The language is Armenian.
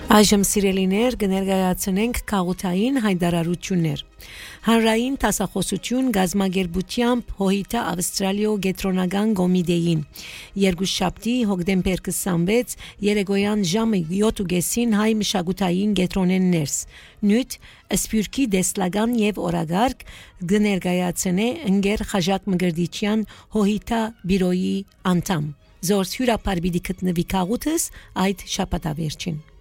Այժմ սիրելիներ կներկայացնենք քաղաքային հայտարարություններ։ Հանրային տասախոսություն գազագերբությամբ հոհիտը Ավստրալիո Գետրոնական Կոմիտեին երկուշաբթի հոկտեմբեր 26 երեկոյան ժամը 7:30 հայ մշակութային կետրոնեն ներս նյութ Սփյուռքի դեսլական եւ օրագարկ կներկայացնե ընկեր Խաժակ Մկրտիչյան հոհիտա բիրոյի անդամ Զորս հյուրապար պիտի գտնվի քաղաքս այդ շաբաթավերջին